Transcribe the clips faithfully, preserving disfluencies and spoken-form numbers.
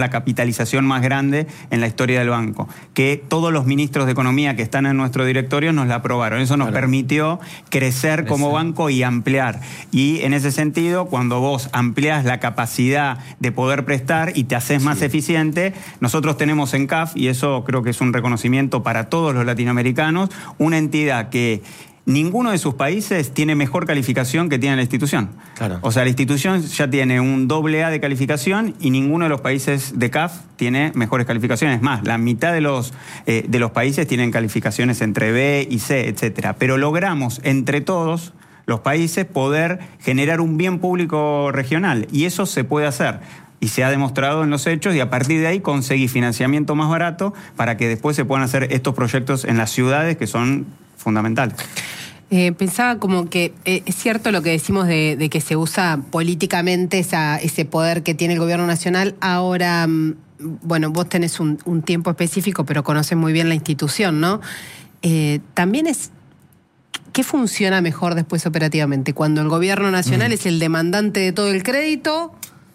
la capitalización más grande en la historia del banco, que todos los ministros de Economía que están en nuestro directorio nos la aprobaron. Eso nos claro. permitió crecer como Eso. banco y ampliar. Y en ese sentido, cuando vos ampliás la capacidad de poder prestar y te haces más sí. eficiente, nosotros tenemos en C A F, y eso creo que es un reconocimiento para todos los latinoamericanos, una entidad que ninguno de sus países tiene mejor calificación que tiene la institución. Claro. O sea, la institución ya tiene un doble A de calificación y ninguno de los países de C A F tiene mejores calificaciones. Más, la mitad de los, eh, de los países tienen calificaciones entre B y C, etcétera. Pero logramos entre todos los países poder generar un bien público regional y eso se puede hacer. Y se ha demostrado en los hechos y a partir de ahí conseguir financiamiento más barato para que después se puedan hacer estos proyectos en las ciudades que son fundamentales. Eh, pensaba como que eh, es cierto lo que decimos de, de que se usa políticamente esa, ese poder que tiene el gobierno nacional. Ahora, bueno, vos tenés un, un tiempo específico, pero conocés muy bien la institución, ¿no? Eh, también es... ¿Qué funciona mejor después operativamente? ¿Cuando el gobierno nacional mm. es el demandante de todo el crédito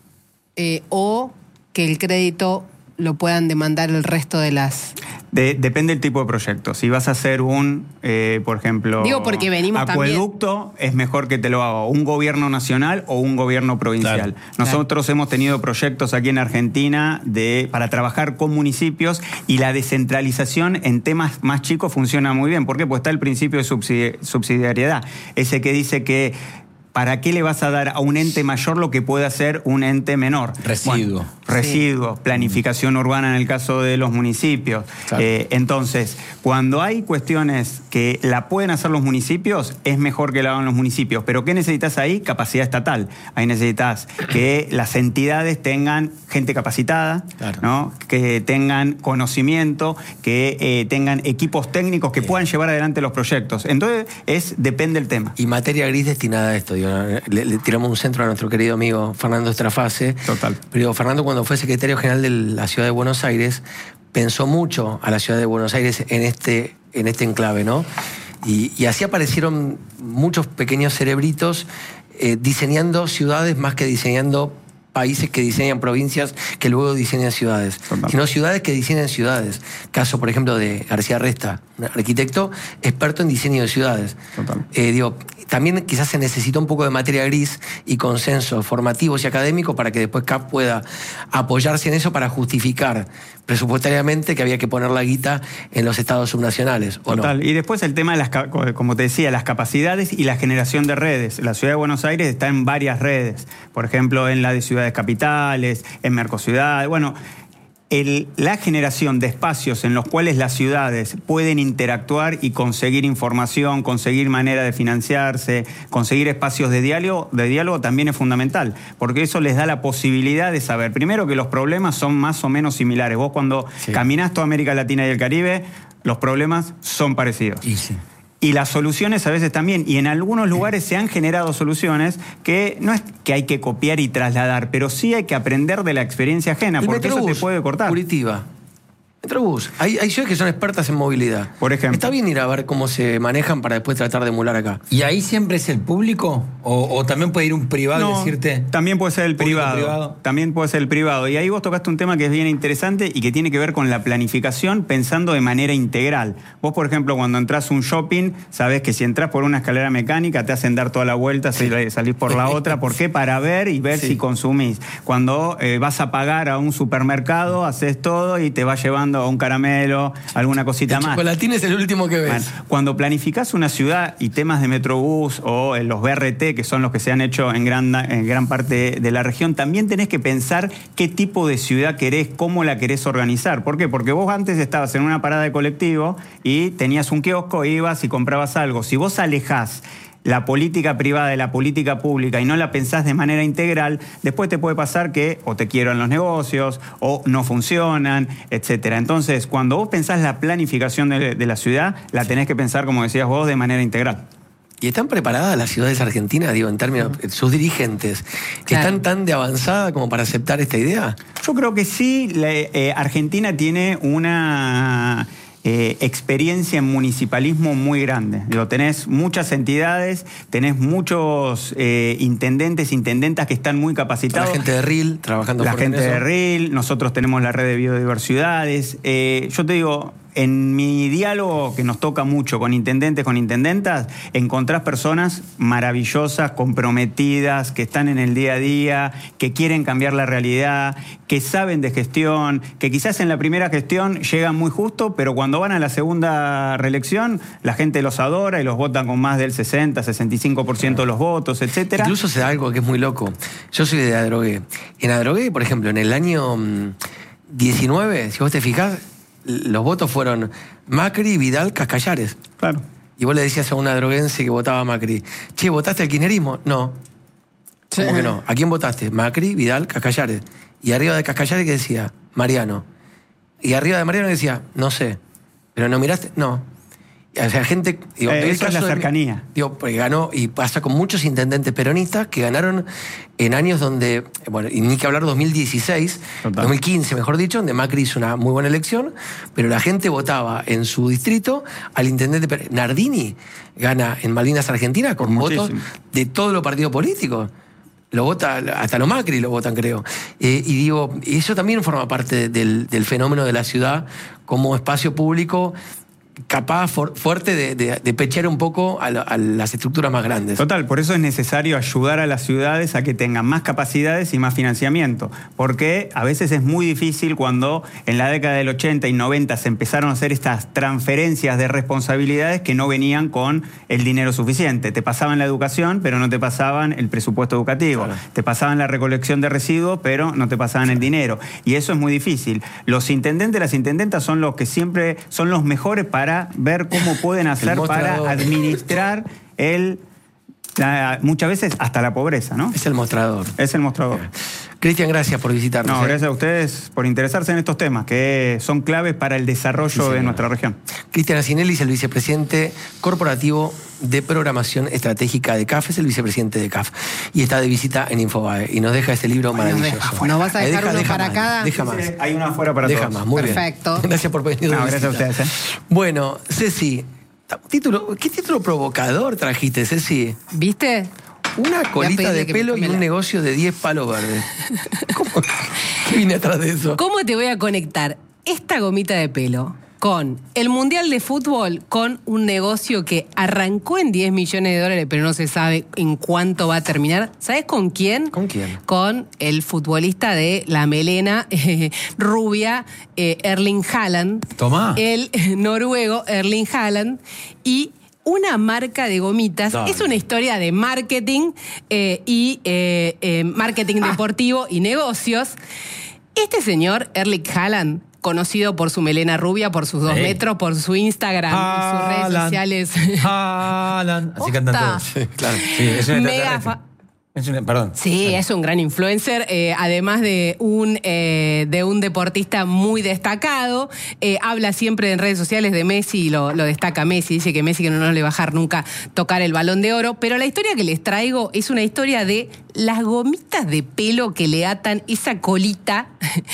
eh, o que el crédito lo puedan demandar el resto de las... De, depende del tipo de proyecto. Si vas a hacer un, eh, por ejemplo, Digo porque venimos acueducto, también. es mejor que te lo haga un gobierno nacional o un gobierno provincial. Claro, Nosotros claro. hemos tenido proyectos aquí en Argentina de, para trabajar con municipios y la descentralización en temas más chicos funciona muy bien. ¿Por qué? Pues está el principio de subsidi- subsidiariedad. Ese que dice que ¿para qué le vas a dar a un ente mayor lo que puede hacer un ente menor? Residuo. Bueno, residuos, sí. planificación urbana en el caso de los municipios. Claro. Eh, entonces, cuando hay cuestiones que la pueden hacer los municipios, es mejor que la hagan los municipios. Pero ¿qué necesitas ahí? Capacidad estatal. Ahí necesitas que las entidades tengan gente capacitada, claro. ¿no? Que tengan conocimiento, que eh, tengan equipos técnicos que sí. puedan llevar adelante los proyectos. Entonces, es depende del tema. Y materia gris destinada a esto, digo, le, le tiramos un centro a nuestro querido amigo Fernando Estrafase. Total. Pero Fernando, cuando fue secretario general de la Ciudad de Buenos Aires, pensó mucho a la Ciudad de Buenos Aires en este, en este enclave, ¿no? Y, y así aparecieron muchos pequeños cerebritos eh, diseñando ciudades más que diseñando países que diseñan provincias que luego diseñan ciudades, Total. sino ciudades que diseñan ciudades. Caso, por ejemplo, de García Resta, un arquitecto experto en diseño de ciudades. Eh, digo, también quizás se necesita un poco de materia gris y consenso formativos y académicos para que después C A F pueda apoyarse en eso para justificar presupuestariamente que había que poner la guita en los estados subnacionales, ¿o Total. no? Y después el tema de las, como te decía, las capacidades y la generación de redes. La Ciudad de Buenos Aires está en varias redes, por ejemplo, en la de ciudades capitales, en Mercociudad, bueno... El, la generación de espacios en los cuales las ciudades pueden interactuar y conseguir información, conseguir manera de financiarse, conseguir espacios de diálogo, de diálogo también es fundamental, porque eso les da la posibilidad de saber, primero, que los problemas son más o menos similares. Vos cuando sí. caminás toda América Latina y el Caribe, los problemas son parecidos. Y sí. Y las soluciones a veces también, y en algunos lugares se han generado soluciones que no es que hay que copiar y trasladar, pero sí hay que aprender de la experiencia ajena, el porque Metrobús, eso te puede cortar. Curitiba. Metrobús. Hay, hay ciudades que son expertas en movilidad. Por ejemplo. Está bien ir a ver cómo se manejan para después tratar de emular acá. ¿Y ahí siempre es el público? ¿O, o también puede ir un privado no, y decirte...? También puede ser el privado, privado. También puede ser el privado. Y ahí vos tocaste un tema que es bien interesante y que tiene que ver con la planificación pensando de manera integral. Vos, por ejemplo, cuando entras a un shopping, sabés que si entras por una escalera mecánica te hacen dar toda la vuelta, sí. salís por la otra. ¿Por qué? Para ver y ver sí. si consumís. Cuando eh, vas a pagar a un supermercado, haces todo y te vas llevando a un caramelo, alguna cosita el más. El chocolatín es el último que ves. Bueno, cuando planificás una ciudad y temas de Metrobús o en los B R T, que son los que se han hecho en gran, en gran parte de la región, también tenés que pensar qué tipo de ciudad querés, cómo la querés organizar. ¿Por qué? Porque vos antes estabas en una parada de colectivo y tenías un kiosco, ibas y comprabas algo. Si vos alejás la política privada de la política pública y no la pensás de manera integral, después te puede pasar que o te quiebran los negocios o no funcionan, etcétera. Entonces, cuando vos pensás la planificación de, de la ciudad, la tenés que pensar, como decías vos, de manera integral. ¿Y están preparadas las ciudades argentinas, digo, en términos, sus dirigentes, claro. están tan de avanzada como para aceptar esta idea? Yo creo que sí. La, eh, Argentina tiene una... eh, experiencia en municipalismo muy grande. Digo, tenés muchas entidades, tenés muchos eh, intendentes, intendentas que están muy capacitados. La gente de R I L trabajando La gente de eso. R I L, nosotros tenemos la red de biodiversidades. Eh, yo te digo, en mi diálogo, que nos toca mucho con intendentes, con intendentas, encontrás personas maravillosas, comprometidas, que están en el día a día, que quieren cambiar la realidad, que saben de gestión, que quizás en la primera gestión llegan muy justo, pero cuando van a la segunda reelección, la gente los adora y los votan con más del sesenta, sesenta y cinco por ciento de los votos, etcétera. Incluso se da algo que es muy loco. Yo soy de Adrogué. En Adrogué, por ejemplo, en el año diecinueve, si vos te fijás, los votos fueron Macri, Vidal, Cascallares. Claro. Y vos le decías a un adroguense que votaba a Macri, che, ¿votaste al kirchnerismo? No. Sí. ¿Cómo que no? ¿A quién votaste? Macri, Vidal, Cascallares. Y arriba de Cascallares, ¿qué decía? Mariano. Y arriba de Mariano decía, no sé. ¿Pero no miraste? No. O sea, gente... Digo, Eh, en el eso es la caso de- cercanía. digo, porque ganó, y pasa con muchos intendentes peronistas que ganaron en años donde, bueno, y ni que hablar dos mil dieciséis, Total. dos mil quince, mejor dicho, donde Macri hizo una muy buena elección, pero la gente votaba en su distrito al intendente per- Nardini gana en Malvinas Argentina con Por votos muchísimo. de todos los partidos políticos. Lo vota, hasta los Macri lo votan, creo. Eh, y digo, y eso también forma parte del, del fenómeno de la ciudad como espacio público capaz, for- fuerte de, de, de pechear un poco a, la- a las estructuras más grandes. Total, por eso es necesario ayudar a las ciudades a que tengan más capacidades y más financiamiento, porque a veces es muy difícil cuando en la década del ochenta y noventa se empezaron a hacer estas transferencias de responsabilidades que no venían con el dinero suficiente. Te pasaban la educación, pero no te pasaban el presupuesto educativo. Claro. Te pasaban la recolección de residuos, pero no te pasaban el dinero. Y eso es muy difícil. Los intendentes, las intendentas son los que siempre son los mejores para ver cómo pueden hacer para mostrador. administrar el, la- muchas veces hasta la pobreza, ¿no? Es el mostrador. Es el mostrador. Cristian, gracias por visitarnos. No, ¿eh? gracias a ustedes por interesarse en estos temas que son claves para el desarrollo Sí, señor. de nuestra región. Cristian Acinelli es el vicepresidente corporativo de programación estratégica de C A F, es el vicepresidente de C A F. Y está de visita en Infobae y nos deja este libro Nos maravilloso. deja. ¿Nos vas a Eh, dejar uno para más, cada? Deja más. Hay una afuera para Deja todos. más, muy Perfecto. bien. Gracias por venir. de No, gracias a visita. ustedes, ¿eh? Bueno, Ceci, título, ¿qué título provocador trajiste, Ceci? ¿Viste? Una colita pedile de que me pelo tome y un la- negocio de diez palos verdes. ¿Cómo? ¿Qué viene atrás de eso? ¿Cómo te voy a conectar esta gomita de pelo con el Mundial de Fútbol, con un negocio que arrancó en diez millones de dólares, pero no se sabe en cuánto va a terminar? ¿Sabes con quién? ¿Con quién? Con el futbolista de la melena eh, rubia, eh, Erling Haaland. Tomá. El eh, noruego Erling Haaland. Y una marca de gomitas. Dale. Es una historia de marketing eh, y eh, eh, marketing deportivo y negocios. Este señor, Erling Haaland, conocido por su melena rubia, por sus dos Sí. metros, por su Instagram y sus redes Haaland, sociales. Haaland. Así Posta. cantan todos. Sí, claro. Sí, es un Mega extraterrestre. fa- Es un- perdón. Sí, es un gran influencer, eh, además de un, eh, de un deportista muy destacado. Eh, habla siempre en redes sociales de Messi y lo, lo destaca Messi. Dice que Messi que no nos le va a bajar nunca tocar el Balón de Oro. Pero la historia que les traigo es una historia de las gomitas de pelo que le atan esa colita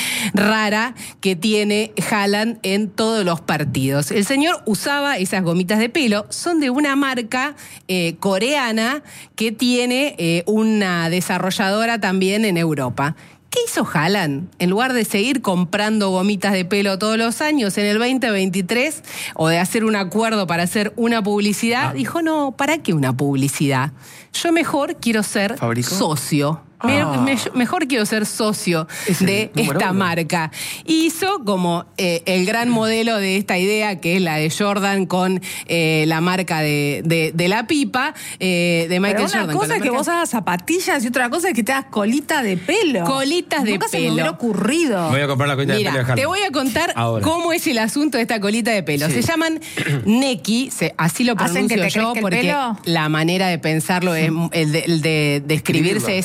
rara que tiene Haaland en todos los partidos. El señor usaba esas gomitas de pelo, son de una marca eh, coreana que tiene eh, una desarrolladora también en Europa. ¿Qué hizo Haaland? En lugar de seguir comprando gomitas de pelo todos los años en el veinte veintitrés o de hacer un acuerdo para hacer una publicidad, Ah. dijo, no, ¿para qué una publicidad? Yo mejor quiero ser ¿Fabricó? socio. Me- Ah. me- mejor quiero ser socio Es el de número esta uno. marca. Hizo como eh, el gran modelo de esta idea, que es la de Jordan con eh, la marca de, de- de la pipa, eh, de Michael Pero una Jordan. con cosa la es que marca- vos hagas zapatillas y otra cosa es que te hagas colita de pelo. Colitas de Nunca se me pelo. hubiera ocurrido. Me voy a comprar la colita de pelo de Mira, Haaland. te voy a contar Ahora. cómo es el asunto de esta colita de pelo. Sí. Se llaman Neki, se- así lo ¿Hacen que pronuncio te yo, crezca el porque pelo? la manera de pensarlo, es, el de, el de describirse Escribirlo. es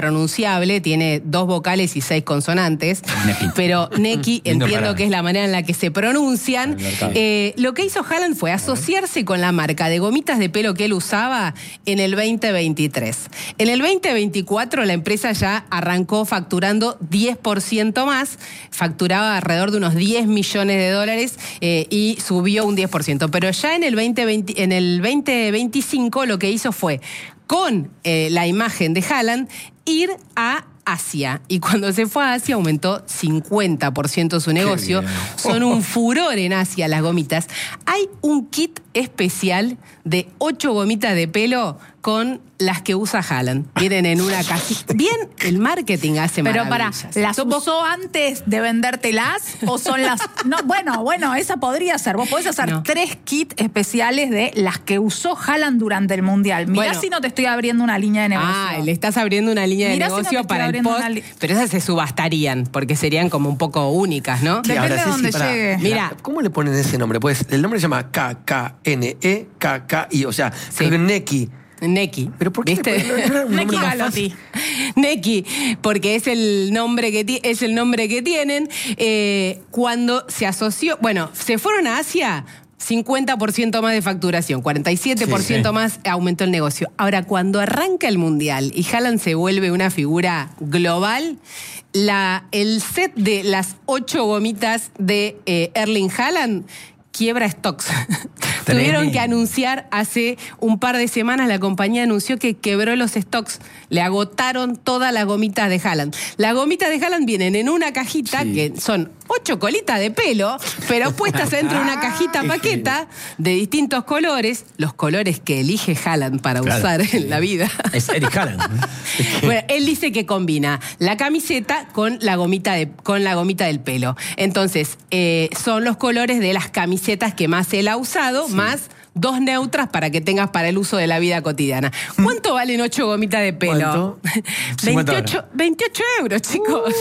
impronunciable, tiene dos vocales y seis consonantes, Neki. pero Neki Lindo entiendo para- que es la manera en la que se pronuncian. Para el mercado. Eh, lo que hizo Haaland fue asociarse con la marca de gomitas de pelo que él usaba en el veinte veintitrés. En el veinte veinticuatro la empresa ya arrancó facturando diez por ciento más, facturaba alrededor de unos diez millones de dólares eh, y subió un diez por ciento. Pero ya en el veinte veinte, en el veinte veinticinco lo que hizo fue, con eh, la imagen de Haaland, ir a Asia. Y cuando se fue a Asia aumentó cincuenta por ciento su negocio. bien. Son un furor en Asia las gomitas. Hay un kit especial de ocho gomitas de pelo con las que usa Haaland. Vienen en una cajita. Bien, el marketing hace Pero para, maravillas. ¿las Son- usó antes de vendértelas o son las...? No, bueno, bueno, esa podría ser. Vos podés hacer No. tres kits especiales de las que usó Haaland durante el Mundial. Mirá Bueno. si no te estoy abriendo una línea de negocio. Ah, le estás abriendo una línea de Mirá si no te negocio estoy para el abriendo post, una li- pero esas se subastarían, porque serían como un poco únicas, ¿no? Depende ahora, de Ceci, dónde pará. llegue. Mira. ¿Cómo le ponen ese nombre? Pues el nombre se llama K K N E K K I, o sea, Sí. creo que Neki. Neki. ¿Pero por qué ¿Viste? le ponen- no era un nombre Neki más Galotti. fácil? Neki, porque es el nombre que ti- es el nombre que tienen. Eh, cuando se asoció, bueno, se fueron a Asia, cincuenta por ciento más de facturación, cuarenta y siete por ciento Sí, sí. más aumentó el negocio. Ahora, cuando arranca el Mundial y Haaland se vuelve una figura global, la, el set de las ocho gomitas de eh, Erling Haaland quiebra stocks. Tuvieron que anunciar hace un par de semanas, la compañía anunció que quebró los stocks, le agotaron todas las gomitas de Haaland. Las gomitas de Haaland vienen en una cajita Sí. que son ocho colitas de pelo, pero puestas dentro de una cajita paqueta de distintos colores, los colores que elige Haaland para Claro. usar en la vida. Es Eric Haaland. Bueno, él dice que combina la camiseta con la gomita, de, con la gomita del pelo. Entonces, eh, son los colores de las camisetas que más él ha usado, más dos neutras para que tengas para el uso de la vida cotidiana. ¿Cuánto valen ocho gomitas de pelo? ¿Cuánto? cincuenta veintiocho, veintiocho euros, chicos.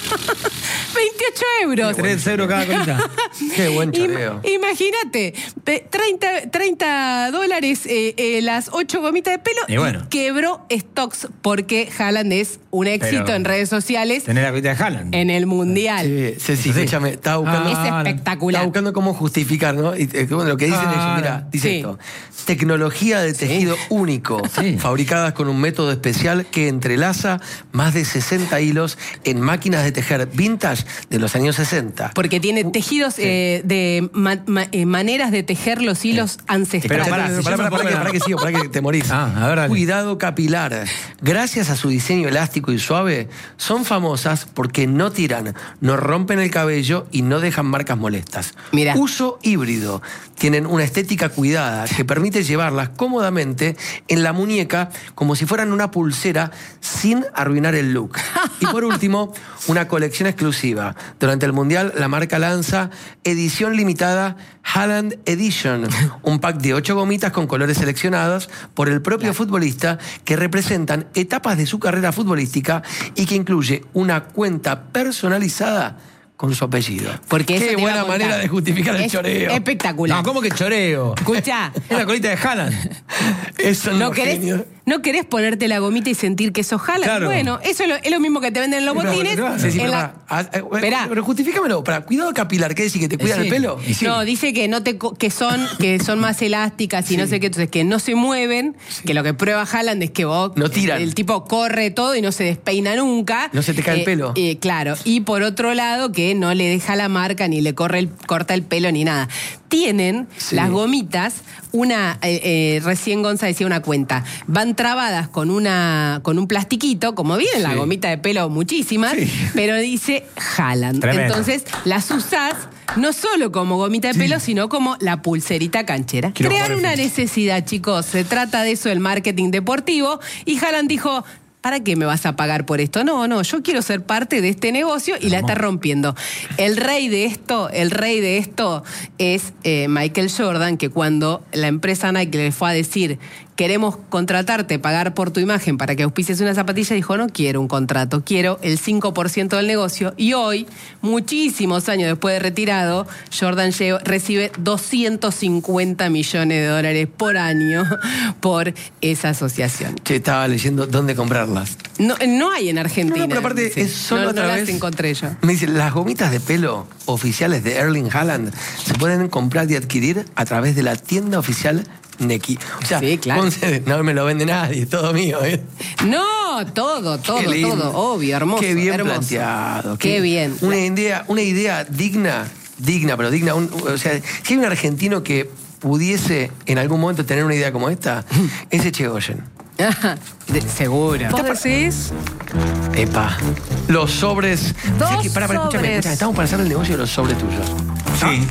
veintiocho euros. Tres euros cada colita. Qué buen Im- choreo. Imagínate, pe- treinta, treinta dólares eh, eh, las ocho gomitas de pelo Y bueno. quebró stocks porque Haaland es un éxito Pero en redes sociales Tener la colita de Haaland. en el Mundial. Sí, Ceci, Sí. escúchame, estaba buscando, Ah, Es Haaland. espectacular. estaba buscando cómo justificar, ¿no? Y eh, bueno, lo que dicen Ah, ellos, mira, dice sí. esto. Tecnología de tejido único, Sí. fabricadas con un método especial que entrelaza más de sesenta hilos en máquinas de tejer vintage de los años sesenta. Porque tiene tejidos eh, de ma- ma- eh, maneras de tejer los hilos ancestrales. Pero pará, pará, si pará, yo me pará, pongo que, la- pará que sigo, pará que te morís. Ah, a ver, dale. Cuidado capilar. Gracias a su diseño elástico y suave, son famosas porque no tiran, no rompen el cabello y no dejan marcas molestas. Mirá. Uso híbrido. Tienen una estética cuidada que permite llevarlas cómodamente en la muñeca como si fueran una pulsera sin arruinar el look. Y por último, una colección exclusiva. Durante el Mundial, la marca lanza edición limitada Haaland Edition, un pack de ocho gomitas con colores seleccionados por el propio futbolista que representan etapas de su carrera futbolística y que incluye una cuenta personalizada con su apellido. Porque eso Qué te iba a buena contar. manera de justificar el Es choreo. Espectacular. No, ¿cómo que choreo? Escucha. Es la colita de Haaland. Eso ¿No querés, ¿No querés ponerte la gomita y sentir que sos Haaland? Claro. Bueno, eso es lo, es lo mismo que te venden en los botines. Sí, sí, en pero, la- pará, ah, eh, Esperá. pero justifícamelo. Para cuidado capilar, ¿qué decir? ¿Que te cuidan Sí. el pelo? Y sí. No, dice que no te co- que son que son más elásticas y no sé qué, entonces que no se mueven, que lo que prueba Haaland es que vos No tiran. el tipo corre todo y no se despeina nunca. No se te cae el pelo. eh, claro, y por otro lado que no le deja la marca ni le corre el, corta el pelo ni nada. Tienen Sí. las gomitas una eh, eh, recién Gonza decía una cuenta, van trabadas con una con un plastiquito, como viene la Sí. gomita de pelo muchísimas, pero dice Haaland. Tremendo. Entonces las usás no solo como gomita de pelo, sino como la pulserita canchera. Quiero Crear jugar al una fútbol. necesidad, chicos. Se trata de eso, el marketing deportivo. Y Haaland dijo, ¿para qué me vas a pagar por esto? No, no, yo quiero ser parte de este negocio y la está rompiendo. El rey de esto, el rey de esto es eh, Michael Jordan, que cuando la empresa Nike le fue a decir queremos contratarte, pagar por tu imagen para que auspicies una zapatilla, dijo, no quiero un contrato, quiero el cinco por ciento del negocio. Y hoy, muchísimos años después de retirado, Jordan recibe doscientos cincuenta millones de dólares por año por esa asociación. Che, estaba leyendo dónde comprarlas. No, no hay en Argentina. No, no, pero aparte, sí. es solo no, otra no vez. las encontré yo. Me dice, las gomitas de pelo oficiales de Erling Haaland se pueden comprar y adquirir a través de la tienda oficial Neki. O sea, sí, claro. Ponce, no me lo vende nadie, es todo mío. ¿eh? No, todo, todo, Qué lindo. todo. Obvio, hermoso. Qué bien hermoso. planteado. Qué, qué bien. Una idea, una idea digna, digna, pero digna. Un, o sea, si hay un argentino que pudiese en algún momento tener una idea como esta, es Echegoyen. De, seguro. ¿Vos decís? Epa. Los sobres. Dos O sea que, para, para, escúchame, sobres. escúchame, estamos para hacer el negocio de los sobres tuyos. Sí.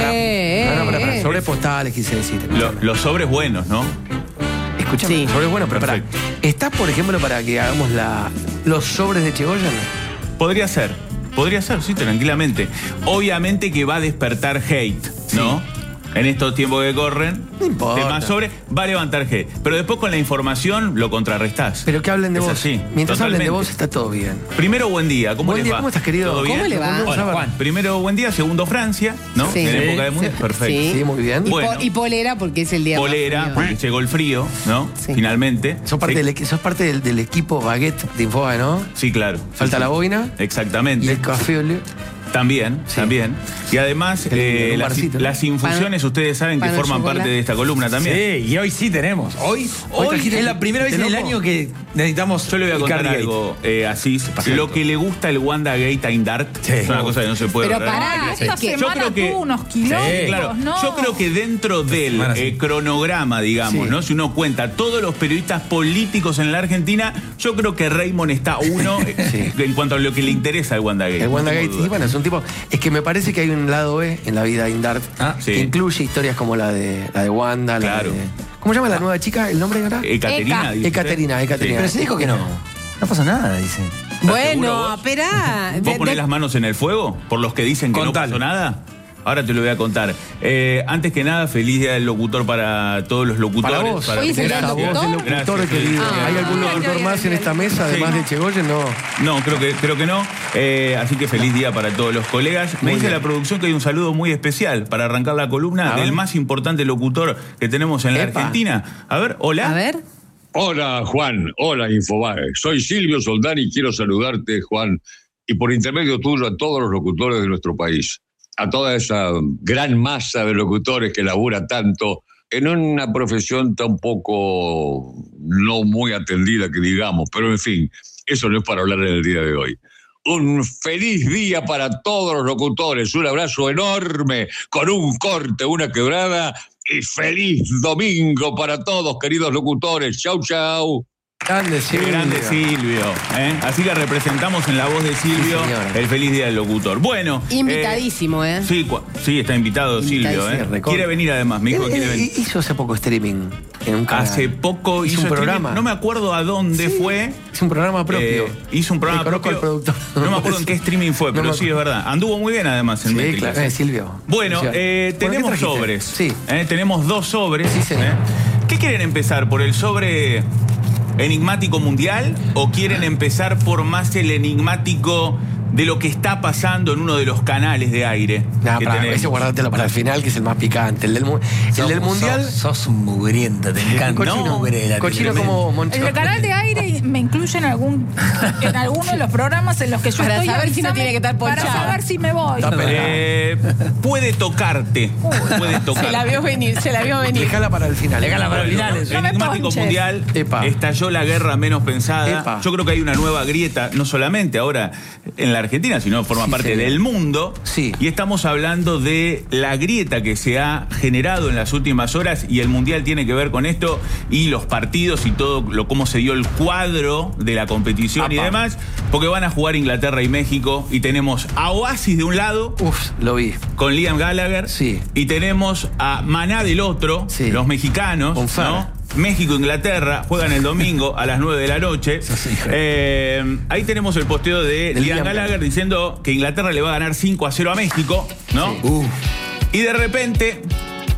Eh, No, no, para, para, eh. sobres postales, quise decir. Lo- los sobres buenos, ¿no? Escúchame, Sí. sobres buenos, pero para. Perfecto. ¿Estás, por ejemplo, para que hagamos la, los sobres de Echegoyen? Podría ser. Podría ser, sí, tranquilamente. Obviamente que va a despertar hate, ¿no? En estos tiempos que corren, No importa. temas sobre, va a levantar hate. Pero después con la información lo contrarrestás. Pero que hablen de Es vos. así, Mientras hablen de totalmente. vos, está todo bien. Primero, buen día. ¿Cómo Buen les día, va? ¿cómo estás, querido? ¿Todo bien? ¿Cómo le va? Volvemos a ver. Juan, primero, buen día. Segundo, Francia, ¿no? Sí. En Sí, época de mundial. sí. Perfecto. Sí. Sí, muy bien. Y, Bueno. po- y polera, porque es el día más Polera, frío. porque llegó el frío, ¿no? Sí. Finalmente. Sos parte, Sí, del, equi- sos parte del, del equipo Baguette de Infobae, ¿no? sí, claro. Falta Sí, la sí. boina Exactamente. y el café olé. También, Sí. también. Y además, Qué lindo, eh, en un las, barcito, ¿no? las infusiones, Pan- ustedes saben que pan de forman chocolate. parte de esta columna también. Sí, y hoy sí tenemos. Hoy, Hoy hoy trajiste- es la primera vez en el ¿Tenemos? año que necesitamos. Yo le voy a contar Icardi Gate. algo, eh, Asís. Perfecto. Lo que le gusta el Wanda Gate a Indart Sí. es una cosa que no se puede Pero creer. pará, Esta es que- Yo semana creo que- tuvo unos kilómetros, Sí, claro. ¿no? Yo creo que dentro del semana sí. eh, cronograma, digamos, Sí. ¿no? Si uno cuenta todos los periodistas políticos en la Argentina, yo creo que Raymond está uno eh, Sí. en cuanto a lo que le interesa al Wanda Gate. El Wanda no Gate, tengo duda. y bueno, es un tipo. Es que me parece que hay un lado B en la vida de Indart Ah, sí. que incluye historias como la de la de Wanda, la Claro. de. ¿Cómo se llama la nueva chica? ¿El nombre era? Ekaterina, Eka. dice Ekaterina, usted. Ekaterina. Pero se dijo que no. No pasa nada, dice. Bueno, seguro vos? espera. ¿Vos De- ponés de- las manos en el fuego por los que dicen que Contale. no pasó nada? Ahora te lo voy a contar. Eh, antes que nada, feliz día del locutor para todos los locutores. Para vos. Hoy es el día del Esa voz de locutor. locutor, Gracias, querido. Ah. ¿Hay algún Ah, locutor qué más bien, en esta bien. mesa, además Sí. de Echegoyen? No. No, creo que, creo que no. Eh, así que feliz día para todos los colegas. Me Muy dice bien. la producción que hay un saludo muy especial para arrancar la columna A ver. del más importante locutor que tenemos en la Epa. Argentina. A ver, hola. A ver. Hola Juan, hola Infobae. Soy Silvio Soldán y quiero saludarte, Juan, y por intermedio tuyo a todos los locutores de nuestro país, a toda esa gran masa de locutores que labura tanto en una profesión tan poco no muy atendida que digamos, pero en fin, eso no es para hablar en el día de hoy. Un feliz día para todos los locutores, un abrazo enorme, con un corte, una quebrada, y feliz domingo para todos, queridos locutores. Chau, chau. Grande, Qué Silvio. grande Silvio. ¿eh? Así que representamos en la voz de Silvio Sí, señora. el feliz día del locutor. Bueno. Invitadísimo, ¿eh? eh, sí, cua- sí, está invitado Silvio. Invitadísimo, ¿eh? recontra. Quiere venir además, me dijo que Él- quiere él venir. hizo hace poco streaming en un canal. Hace poco hizo, un streaming, programa. No me acuerdo a dónde Sí, fue. hizo un programa propio. Eh, hizo un programa Le conozco propio. al productor. No me acuerdo en qué streaming fue, No pero me sí, es acuerdo. verdad. Anduvo muy bien además en Sí, Métricas. claro. Eh, Silvio. Bueno, Gracias. eh, Bueno, ¿qué tenemos trajiste? sobres. Sí. Eh, tenemos dos sobres. Sí, señor. eh. ¿Qué quieren empezar? ¿Por el sobre enigmático mundial o quieren empezar por más el enigmático de lo que está pasando en uno de los canales de aire? Nah, que para, tenemos? ese guardátelo para el final, que es el más picante. El del, mu- el del mundial. Sos, sos un mugriento, te encanta. Cochino, No, mugrera, cochino tremendo. como Moncho. El canal de aire me incluye en algún en alguno de los programas en los que yo Para estoy. saber si no avísame, tiene que estar Para ponchado. saber si me voy. Está peleado. Eh, puede tocarte. Puede tocarte. Se la vio venir, se la vio venir. Dejala para el final. Dejala para el Bueno, final, eso. No me enigmático ponches. mundial. Epa. Estalló la guerra menos pensada. Epa. Yo creo que hay una nueva grieta, no solamente ahora en la Argentina, sino forma Sí, parte señor. del mundo. Sí. Y estamos hablando de la grieta que se ha generado en las últimas horas, y el mundial tiene que ver con esto, y los partidos y todo lo cómo se dio el cuadro de la competición y Apa. demás, porque van a jugar Inglaterra y México, y tenemos a Oasis de un lado Uf, lo vi. con Liam Gallagher, Sí. y tenemos a Maná del otro, Sí. los mexicanos, Con Fer. ¿no? México-Inglaterra, juegan el domingo a las nueve de la noche. Sos hijo. Eh, ahí tenemos el posteo de Del Liam Liam Gallagher diciendo que Inglaterra le va a ganar cinco a cero a México, ¿no? Uh, Y de repente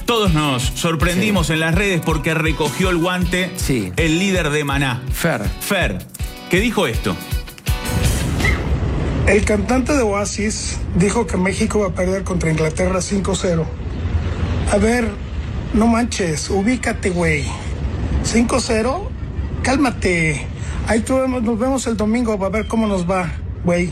Todos nos sorprendimos sí. en las redes porque recogió el guante sí. el líder de Maná. Fer. Fer, que dijo esto. El cantante de Oasis dijo que México va a perder contra Inglaterra cinco cero. A ver, no manches, ubícate, güey. cinco cero, cálmate. Ahí tú vemos, nos vemos el domingo para ver cómo nos va, güey.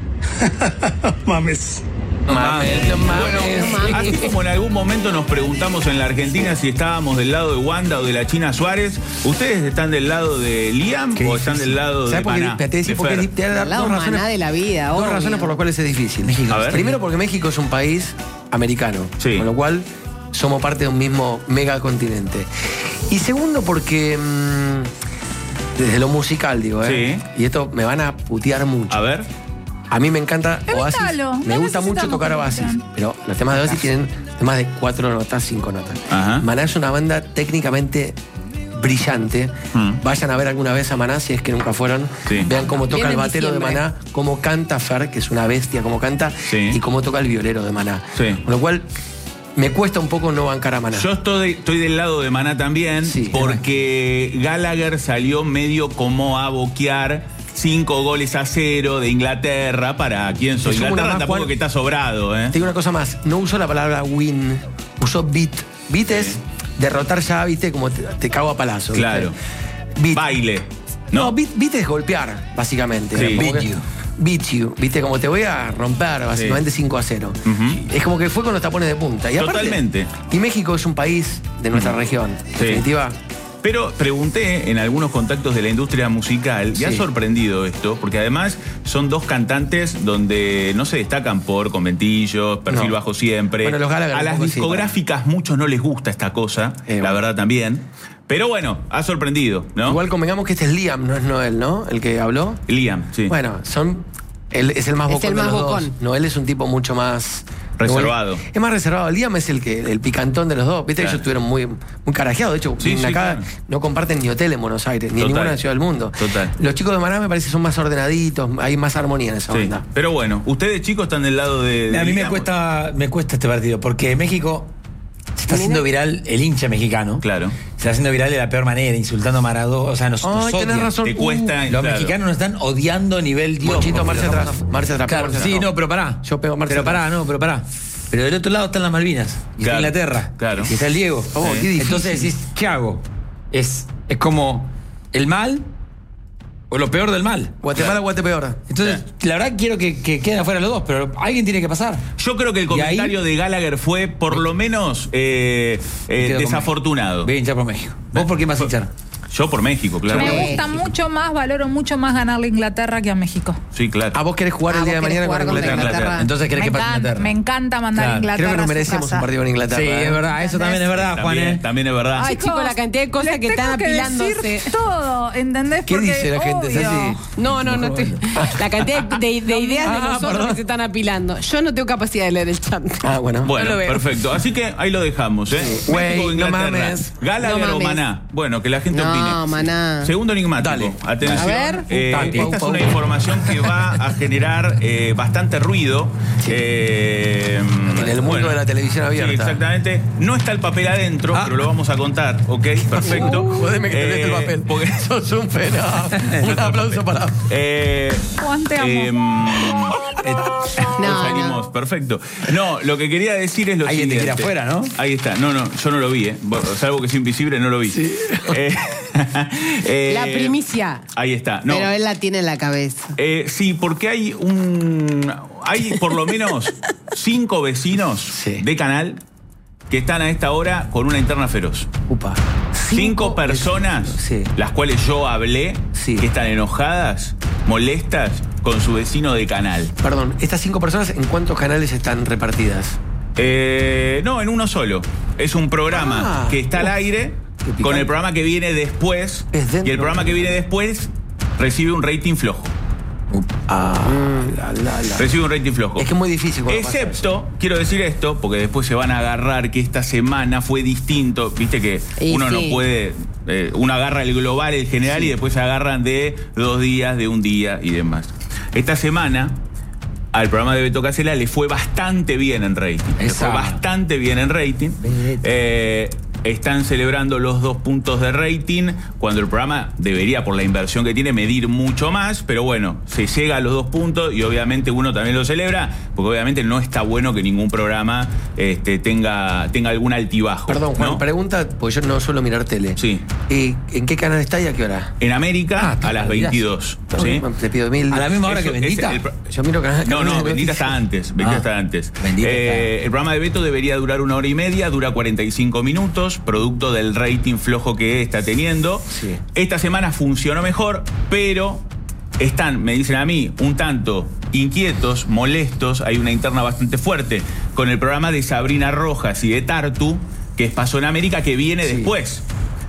Mames. Mames, no mames. Bueno, así como en algún momento nos preguntamos en la Argentina si estábamos del lado de Wanda o de la China Suárez, ¿ustedes están del lado de Liam o están del lado de Maná? Te decía porque te da del lado dos razones, Maná de la vida. Dos obvio. razones por las cuales es difícil. A ver. Primero porque México es un país americano, sí. con lo cual somos parte de un mismo megacontinente. Y segundo porque mmm, desde lo musical, digo, ¿eh? Sí. Y esto me van a putear mucho. A ver. A mí me encanta Oasis. Evítalo, Me no gusta mucho tocar Oasis. Pero los temas de Oasis tienen temas de cuatro notas, cinco notas. Ajá. Maná es una banda técnicamente brillante. Mm. Vayan a ver alguna vez a Maná, si es que nunca fueron. Sí. Vean cómo toca Viene el en batero de diciembre. Maná, cómo canta Fer, que es una bestia, cómo canta, Sí. y cómo toca el violero de Maná. Sí. Con lo cual, me cuesta un poco no bancar a Maná. Yo estoy, estoy del lado de Maná también, Sí. porque Gallagher salió medio como a boquear cinco goles a cero de Inglaterra para quién soy. Te sumo una Inglaterra más, tampoco Juan. que está sobrado, ¿eh? Te digo una cosa más, no usó la palabra win, usó beat. Beat es derrotar ya, viste, como te, te cago a palazo. ¿viste? Claro. Beat. Baile. No, No, beat, beat es golpear, básicamente. Sí. Como Beat que- you. Beat you. Viste, como te voy a romper, básicamente cinco a cero. Ujú. Es como que fue con los tapones de punta. Y aparte- Totalmente. y México es un país de nuestra región. En definitiva, Pero pregunté en algunos contactos de la industria musical y ha Sí. sorprendido esto, porque además son dos cantantes donde no se destacan por conventillos, perfil No. bajo siempre. Bueno, los Gallagher a un las poco sí, discográficas muchos no les gusta esta cosa, Eh, la bueno. verdad también. Pero bueno, ha sorprendido, ¿no? igual convengamos que este es Liam, no es Noel, ¿no? El que habló. Liam, sí. Bueno, son. Él es el más Es bocón el de más los bocón. dos. Noel es un tipo mucho más. Reservado. Noel- Es más reservado. Liam es el que el picantón de los dos. Viste Claro. que ellos estuvieron muy, muy carajeados. De hecho, Sí, sí, acá claro. no comparten ni hotel en Buenos Aires, ni en Total. ninguna ciudad del mundo. Total. Los chicos de Maná me parece que son más ordenaditos, hay más armonía en esa Sí. banda. Pero bueno, ustedes chicos están del lado de... de A mí me Liam. cuesta, me cuesta este partido, porque México se está haciendo viral, el hincha mexicano. Claro. Se está haciendo viral de la peor manera, insultando a Maradona. O sea, nos, nos Ay, tenés odian. razón. Te cuesta... Los claro. mexicanos nos están odiando a nivel Dios. Monchito, porque marcha los atrás, vamos a- marcha atrás, Claro, marcha sí, atrás. no, pero pará. Yo pego marcha Pero atrás. pará, no, pero pará. Pero del otro lado están las Malvinas. Y Claro, está Inglaterra. claro. Y está el Diego. Oh, qué difícil. Entonces decís, ¿qué hago? Es, es como el mal o lo peor del mal. Guatemala, Guatepeor. Entonces, la verdad quiero que, que queden afuera los dos, pero alguien tiene que pasar. Yo creo que el Y ahí- comentario de Gallagher fue por lo menos eh, eh, Quedo con desafortunado. Voy a hinchar por México. ¿Vos por qué vas a hinchar? Yo por México, claro. Me Yo- gusta mucho más, valoro mucho más ganarle a Inglaterra que a México. Sí, claro. ¿A vos querés jugar Ah, el día de vos querés mañana jugar con contra Inglaterra? Inglaterra. Entonces querés Me que pase encanta, Inglaterra. me encanta mandar Claro. a Inglaterra. Creo que nos a su merecemos casa. un partido con Inglaterra. Sí, ¿eh? es verdad, eso también es verdad, Juan. También, ¿eh? también es verdad. Ay, chicos, la cantidad de cosas les que están tengo que apilándose. decir todo, ¿entendés? ¿Qué Porque, dice la gente? obvio. Ceci? No, no, no estoy. La cantidad de, de- de ideas de Ah, nosotros perdón. que se están apilando. Yo no tengo capacidad de leer el chat. Ah, bueno. Bueno, No lo veo. perfecto. Así que ahí lo dejamos, ¿eh? Sí. México, Güey, no Inglaterra. mames. Gallagher No o mames. Maná. Bueno, que la gente No, opine. Maná. Segundo enigmático. Dale. Atención. A ver. Eh, Tati. esta es Pau, una pau. información que va a generar eh, bastante ruido. Eh, En el mundo de la televisión abierta. Sí, exactamente. No está el papel adentro, Ah. pero lo vamos a contar, ¿ok? Perfecto. Uh, jodeme que te lees el Eh, papel. Porque Sos un fenómeno. Un aplauso para. Eh, Juan, te amo. eh, No, salimos, no. perfecto. No, lo que quería decir es lo Alguien te siguiente. quiere afuera, ¿no? Ahí está. No, no, yo no lo vi, ¿eh? Bueno, salvo que es invisible, no lo vi. Eh, eh, La primicia. Ahí está. No. Pero él la tiene en la cabeza. Eh, sí, porque hay un. Hay por lo menos cinco vecinos Sí. de Canal que están a esta hora con una interna feroz. Upa. Cinco personas, Sí. las cuales yo hablé, Sí. que están enojadas, molestas con su vecino de Canal. Perdón, estas cinco personas, ¿en cuántos canales están repartidas? Eh, no, en uno solo. Es un programa Ah. que está al Uf, aire qué picante. con el programa que viene después. Es dentro. Y el programa que viene después recibe un rating flojo. Ah, la, la, la. Recibe un rating flojo. Es que es muy difícil cuando pasa Excepto, quiero decir esto, porque después se van a agarrar que esta semana fue distinto. Viste que Y uno sí. no puede. eh, uno agarra el global, el general, y después se agarran de dos días, de un día y demás. Esta semana al programa de Beto Casella le fue bastante bien en rating. Le fue bastante bien en rating. Eh, están celebrando los dos puntos de rating, cuando el programa debería, por la inversión que tiene, medir mucho más, pero bueno, se llega a los dos puntos y obviamente uno también lo celebra, porque obviamente no está bueno que ningún programa este, tenga, tenga algún altibajo. Perdón, Juan, ¿no? Pregunta, porque yo no suelo mirar tele. Sí. Eh, ¿En qué canal está y a qué hora? En América, ah, a las veintidós. ¿Sí? Te pido mil. ¿A la misma hora Eso, que Bendita? el, yo miro canal. no, no, Bendita está antes. Bendita ah, está antes. Bendita eh, está. El programa de Beto debería durar una hora y media, dura cuarenta y cinco minutos, producto del rating flojo que está teniendo. Sí. Esta semana funcionó mejor, pero están, me dicen a mí, un tanto inquietos, molestos. Hay una interna bastante fuerte con el programa de Sabrina Rojas y de Tartu, que es Pasó en América, que viene sí. después.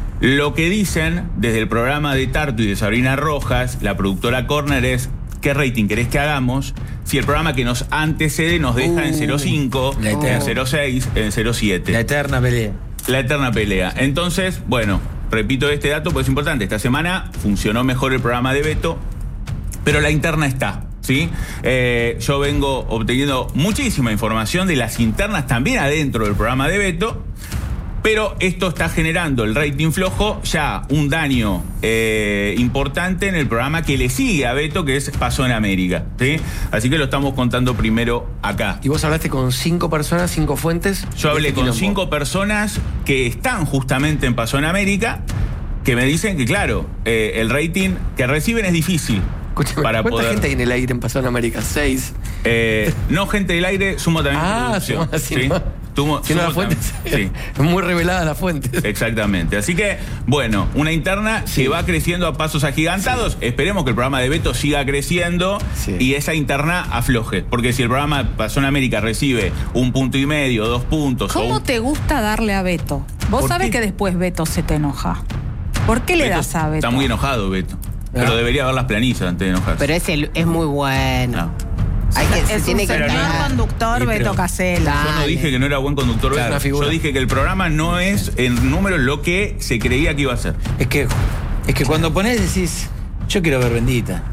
Lo que dicen desde el programa de Tartu y de Sabrina Rojas, la productora Corner, es: ¿qué rating querés que hagamos si el programa que nos antecede nos deja uh, en cero coma cinco, en cero coma seis, en cero coma siete? La eterna pelea. La eterna pelea. Entonces, bueno, repito este dato porque es importante. Esta semana funcionó mejor el programa de Beto, pero la interna está, ¿sí? Eh, yo vengo obteniendo muchísima información de las internas también adentro del programa de Beto, pero esto está generando el rating flojo, ya un daño eh, importante en el programa que le sigue a Beto, que es Pasó en América, ¿sí? Así que lo estamos contando primero acá. ¿Y vos hablaste con cinco personas, cinco fuentes? Yo hablé este con quilombo. cinco personas que están justamente en Pasó en América, que me dicen que, claro, eh, el rating que reciben es difícil. Escúchame, para ¿cuánta poder... gente hay en el aire en Pasó en América? Seis. Eh, no gente del aire, sumo también ah, producción. Suma, si ¿sí? no, Tumo, si no la fuente. Sí. Es muy revelada la fuente. Exactamente. Así que, bueno, una interna sí. que va creciendo a pasos agigantados. Sí. Esperemos que el programa de Beto siga creciendo sí. y esa interna afloje. Porque si el programa Pasó en América recibe un punto y medio, dos puntos. ¿Cómo un... te gusta darle a Beto? Vos sabés que después Beto se te enoja. ¿Por qué le Beto das a Beto? Está muy enojado Beto. Pero no. debería ver las planillas antes de enojarse. Pero es, el, es muy bueno. No. Hay que, se es tiene un que señor cagar. conductor, sí, Beto Casella. Yo no dije que no era buen conductor, claro, Beto. Yo dije que el programa no es en número lo que se creía que iba a ser. Es que, es que cuando ponés decís, yo quiero ver Bendita.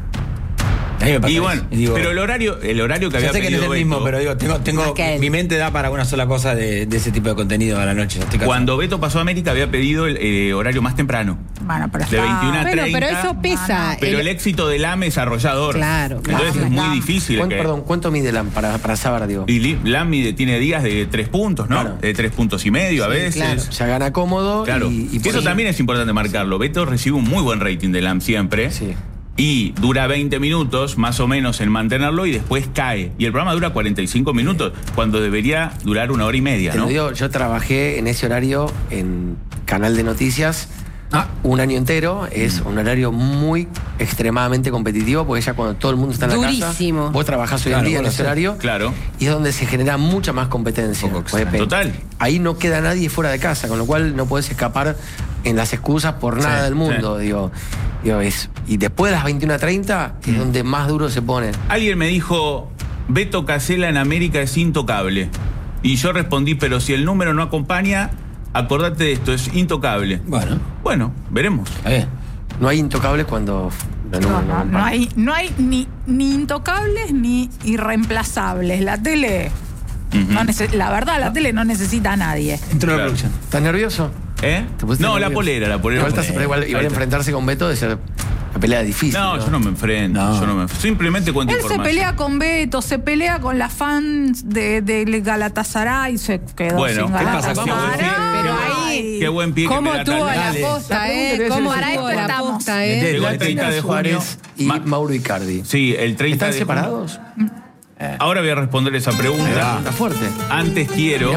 A mí me pasa y bueno, y digo, pero el horario, el horario que había sé pedido que no es el Beto, mismo, pero digo, tengo, tengo mi mente da para una sola cosa de, de ese tipo de contenido a la noche. Cuando Beto Pasó a América había pedido el eh, horario más temprano. Bueno, pero de veintiuno a treinta. Bueno, pero eso pesa. No, no. Pero el, el éxito del A M es arrollador. Claro. Entonces claro. es muy difícil. ¿Cuánto, que... Perdón, ¿cuánto mide L A M para, para saber, digo? Y L A M tiene días de tres puntos, ¿no? Claro. De tres puntos y medio sí, a veces. Claro. Se gana cómodo. Claro. Y, y eso ahí... también es importante marcarlo. Beto recibe un muy buen rating de L A M siempre. Sí. Y dura veinte minutos, más o menos, en mantenerlo y después cae. Y el programa dura cuarenta y cinco minutos, cuando debería durar una hora y media, Te ¿no? lo digo, yo trabajé en ese horario en Canal de Noticias ah. un año entero. Es un horario muy extremadamente competitivo, porque ya cuando todo el mundo está en la Durísimo. casa... Durísimo. Vos trabajás hoy claro, en día en ese horario. Claro. Y es donde se genera mucha más competencia. Total. Ahí no queda nadie fuera de casa, con lo cual no podés escapar en las excusas por nada sí, del mundo, sí. digo, digo es, y después de las veintiuno a treinta es mm. donde más duro se pone. Alguien me dijo, Beto Casella en América es intocable. Y yo respondí, pero si el número no acompaña, acordate de esto, es intocable. Bueno. Bueno, veremos. A ver. No hay intocables cuando... No, no, no, no hay, no hay ni, ni intocables ni irreemplazables. La tele... Uh-huh. no nece- la verdad, la tele no necesita a nadie. Entró la producción. ¿Estás nervioso? ¿Eh? No, nervioso? la polera, la polera. Igual, estás, igual, igual enfrentarse con Beto de ser una pelea difícil. No, ¿no? yo no me enfrento. No. Yo no me, simplemente cuento Él información. se pelea con Beto, se pelea con las fans de, de Galatasaray, se quedó bueno, sin Galatasaray. Pero ahí, qué buen pie ¿cómo que tuvo la posta, eh? ¿Cómo tuvo la posta, eh? Llegó el treinta de junio. Y Ma- Mauro Icardi. Sí, el treinta ¿Están de separados? Eh. Ahora voy a responder esa pregunta. Está fuerte. Antes quiero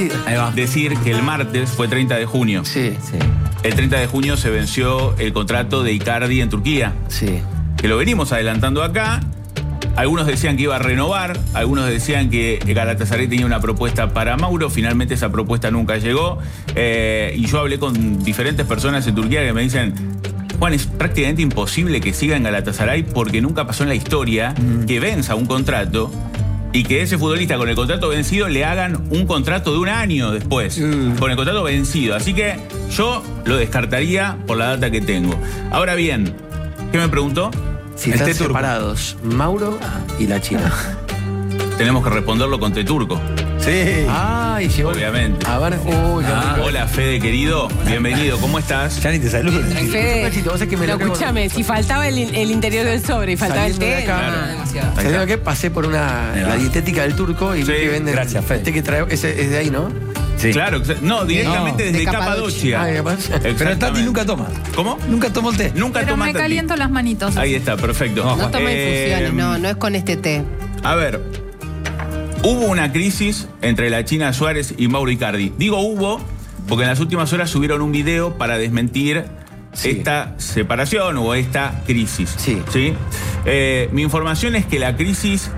decir que el martes fue treinta de junio. Sí, sí. El treinta de junio se venció el contrato de Icardi en Turquía. Sí. Que lo venimos adelantando acá. Algunos decían que iba a renovar, algunos decían que Galatasaray tenía una propuesta para Mauro, finalmente esa propuesta nunca llegó. Eh, y yo hablé con diferentes personas en Turquía que me dicen, Juan, es prácticamente imposible que siga en Galatasaray porque nunca pasó en la historia mm. que venza un contrato y que ese futbolista con el contrato vencido le hagan un contrato de un año después, mm. con el contrato vencido. Así que yo lo descartaría por la data que tengo. Ahora bien, ¿qué me preguntó? Si están separados Mauro y la China. tenemos que responderlo con Teturco. Sí. Ay, llegó. Obviamente. A ver, uy, Ah, hola, Fede, querido. Bienvenido. ¿Cómo estás? Ya ni te saludo. Fede, no, escúchame, si faltaba el, el interior del sobre y faltaba el té, Claro. no, demasiado. Saliendo de acá, pasé por una la dietética del Turco y Sí, vi que venden. gracias, Fede. Este que trae, ese es de ahí, ¿no? Sí. Claro, no, directamente No, desde de Capadocia. Capadocia. Ah, capaz. Pero Tati Exactamente. nunca toma. ¿Cómo? Nunca tomó el té. Nunca Pero toma me Tati. caliento las manitos. Ahí está, perfecto. No, No toma Eh, infusiones, no, no es con este té. A ver, hubo una crisis entre la China Suárez y Mauro Icardi. Digo hubo porque en las últimas horas subieron un video para desmentir Sí. esta separación o esta crisis. Sí. ¿Sí? Eh, mi información es que la crisis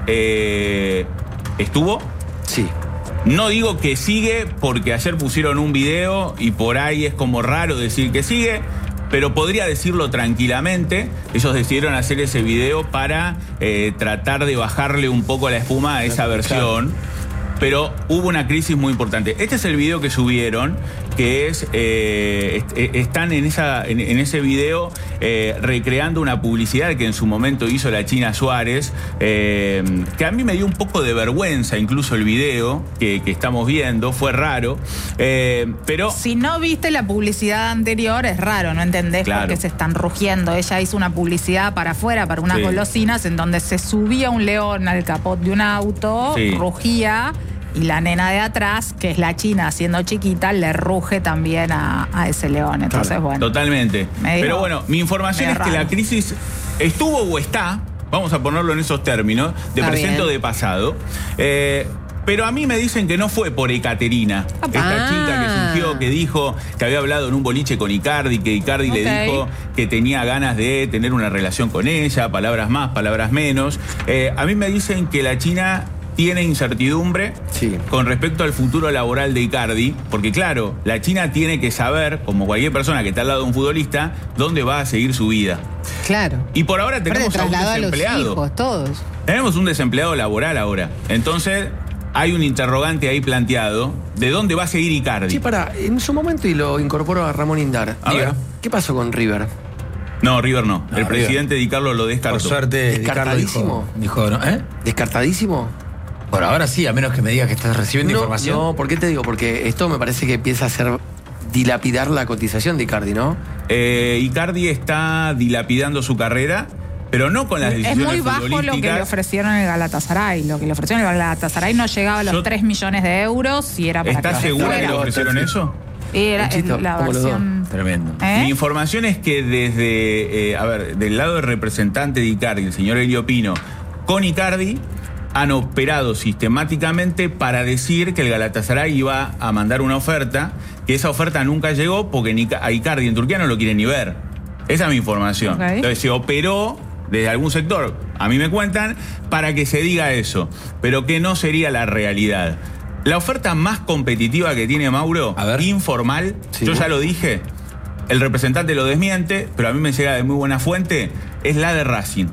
eh, estuvo. Sí. No digo que sigue porque ayer pusieron un video y por ahí es como raro decir que sigue, pero podría decirlo tranquilamente. Ellos decidieron hacer ese video para eh, tratar de bajarle un poco la espuma a esa versión. Pero hubo una crisis muy importante. Este es el video que subieron, que es, eh, est- están en, esa, en, en ese video eh, recreando una publicidad que en su momento hizo la China Suárez, eh, que a mí me dio un poco de vergüenza incluso el video que, que estamos viendo, fue raro, eh, pero... Si no viste la publicidad anterior, es raro, no entendés Claro. por qué se están rugiendo. Ella hizo una publicidad para afuera, para unas Sí. golosinas, en donde se subía un león al capot de un auto, Sí. rugía, y la nena de atrás, que es la China, siendo chiquita, le ruge también a, a ese león. Entonces, Claro. bueno. Totalmente. Medio- Pero bueno, mi información es medio que raro. la crisis estuvo o está, vamos a ponerlo en esos términos, de Está presente o bien. de pasado. Eh, pero a mí me dicen que no fue por Ekaterina, esta Ah. chica que surgió, que dijo que había hablado en un boliche con Icardi, que Icardi Ok. le dijo que tenía ganas de tener una relación con ella, palabras más, palabras menos. Eh, a mí me dicen que la China tiene incertidumbre Sí. con respecto al futuro laboral de Icardi, porque claro, la China tiene que saber, como cualquier persona que está al lado de un futbolista, dónde va a seguir su vida. Claro. Y por ahora Aparte, tenemos a un trasladó a los desempleado. hijos, todos. Tenemos un desempleado laboral ahora. Entonces, hay un interrogante ahí planteado de dónde va a seguir Icardi. Sí, para, en su momento, y lo incorporo a Ramón Indar. A Diga, ver. ¿qué pasó con River? No, River no. No, El River. presidente Di Carlo lo descartó. Por suerte, Di Carlo Descartadísimo. dijo, dijo, ¿no? ¿Eh? ¿Descartadísimo? Por ahora sí, a menos que me digas que estás recibiendo No, información. no, ¿por qué te digo? Porque esto me parece que empieza a ser dilapidar la cotización de Icardi, ¿no? Eh, Icardi está dilapidando su carrera, pero no con las Es decisiones muy bajo lo que le futbolísticas. ofrecieron el Galatasaray. Lo que le ofrecieron el Galatasaray no llegaba a los Yo- tres millones de euros y era para ¿Estás que segura que fuera. le ofrecieron eso? Era Luchito, la como los versión. Tremendo. ¿Eh? Mi información es que desde, eh, a ver, del lado del representante de Icardi, el señor Elio Pino, con Icardi, han operado sistemáticamente para decir que el Galatasaray iba a mandar una oferta, que esa oferta nunca llegó porque ni a Icardi en Turquía no lo quieren ni ver. Esa es mi información. Ok. Entonces se operó desde algún sector, a mí me cuentan, para que se diga eso, pero que no sería la realidad. La oferta más competitiva que tiene Mauro, A ver. informal, Sí. yo ya lo dije, el representante lo desmiente, pero a mí me llega de muy buena fuente, es la de Racing.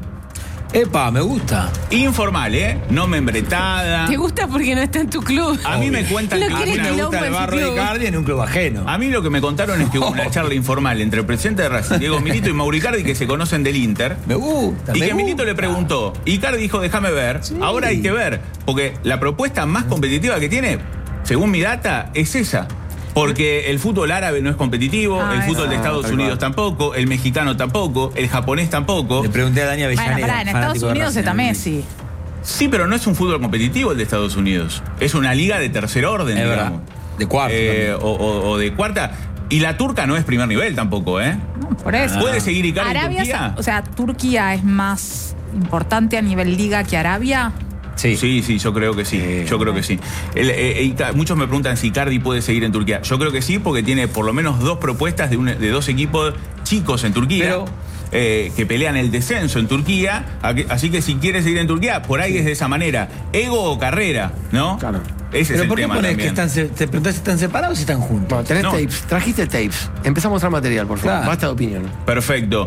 Epa, me gusta. Informal, ¿eh? No membretada. ¿Te gusta porque no está en tu club? A mí me cuentan Lo que A mí querés una- me quilombo gusta el en su barro de club. Icardi en un club ajeno. A mí lo que me contaron es que hubo una charla informal entre el presidente de Racing, Diego Milito, y Mauro Icardi, que se conocen del Inter. Me gusta. Y me que Milito le gusta. preguntó, Icardi dijo, déjame ver. Ahora hay que ver, porque la propuesta más competitiva que tiene, según mi data, es esa. Porque el fútbol árabe no es competitivo, Ah, el fútbol eso. de Estados tal Unidos cual. tampoco, el mexicano tampoco, el japonés tampoco. Le pregunté a Dani Avellaneda. Bueno, pará, en Estados fanático de Unidos Racing. está Messi. Sí, pero no es un fútbol competitivo el de Estados Unidos. Es una liga de tercer orden, Es digamos. verdad. De cuarto. Eh, también. o, o- o de cuarta. Y la turca no es primer nivel tampoco, ¿eh? No, por eso. ¿Puede seguir Icardi en Arabia, Turquía? o sea, Turquía es más importante a nivel liga que Arabia. Sí. Sí, sí, yo creo que sí. Yo creo que sí. El, eh, Ica- muchos me preguntan si Icardi puede seguir en Turquía. Yo creo que sí, porque tiene por lo menos dos propuestas de, un- de dos equipos chicos en Turquía. Pero- eh, que pelean el descenso en Turquía. Aquí- Así que si quiere seguir en Turquía, por ahí es de esa manera. Ego o carrera, ¿no? Claro. Ese Pero es el ¿por qué tema pones que también. están, se- te preguntás si están separados o si están juntos? Bueno, tenés No. tapes, trajiste tapes. Empezamos a mostrar material, por favor. Claro. Basta de opinión. Perfecto.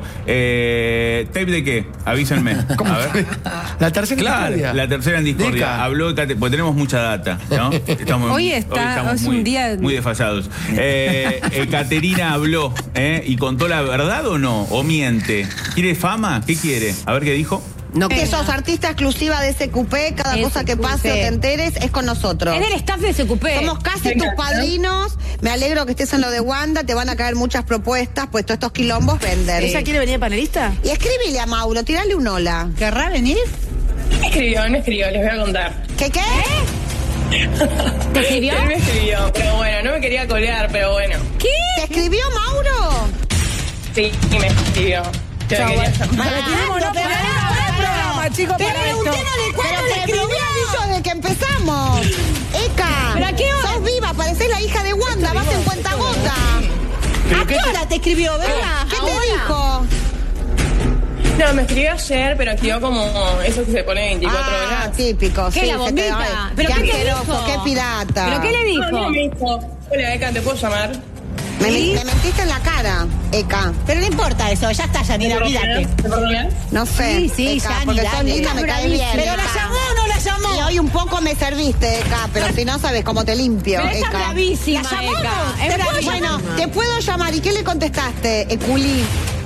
Eh, ¿Tape de qué? Avísenme. A ver. La tercera Claro, historia. la tercera en discordia. Deca. Habló, Cate- porque tenemos mucha data, ¿no? Estamos, Hoy está- estamos es muy, un día- muy desfasados. Eh, eh, Caterina habló, ¿eh? ¿Y contó la verdad o no? ¿O miente? ¿Quiere fama? ¿Qué quiere? A ver qué dijo. No, que que sos artista exclusiva de S Q P, cada S Q P. cosa que pase o te enteres es con nosotros. Es del staff de S Q P. Somos casi tus padrinos. Me alegro que estés en lo de Wanda. Te van a caer muchas propuestas, pues todos estos quilombos venden. ¿Ella quiere venir de panelista? Y escríbile a Mauro, tirale un hola. ¿Querrá venir? Me escribió, me escribió, les voy a contar. ¿Qué qué? ¿Te escribió? Él me escribió, pero bueno, no me quería colgar, pero bueno. ¿Qué? ¿Te escribió Mauro? Sí, y me escribió. Yo Chau, quería bueno. llamar. Pero tenemos no para el programa, chicos, Te para pregunté esto. lo de cuándo Pero le te escribió escribió. desde que empezamos. Eka, ¿Pero a qué hora? sos viva, parecés la hija de Wanda, vas en cuentagota. ¿A qué hora te escribió, verdad? ¿Qué te dijo? No, me escribió ayer, pero activó como eso que se pone veinticuatro Ah, horas. típico. ¿Qué, sí, la se bombita? te- ay, ¿Pero qué qué te asqueroso, dijo? qué pirata. ¿Pero qué le dijo? No, no, me dijo, hola, Eka, ¿te puedo llamar? Me, me mentiste en la cara, Eka. Pero no importa eso, ya está, Yanira, ¿Te olvídate. perdonas? ¿Te perdonas? No sé, Sí, sí, Eka, Yani, porque sos dale. linda, me Ella caes es bien. bravísima. ¿Pero la Eka. llamó o no la llamó? Y hoy un poco me serviste, Eka, pero si no sabes cómo te limpio, Pero ella es Eka. bravísima, ¿La llamamos? Eka. ¿Te Es puedo- bravísima. Bueno, te puedo llamar. ¿Y qué le contestaste, Eculi?